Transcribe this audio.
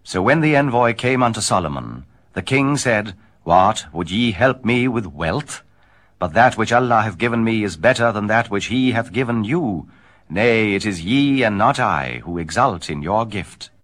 So when the envoy came unto Solomon, the king said, What, would ye help me with wealth? But that which Allah hath given me is better than that which he hath given you. Nay, it is ye and not I who exult in your gift.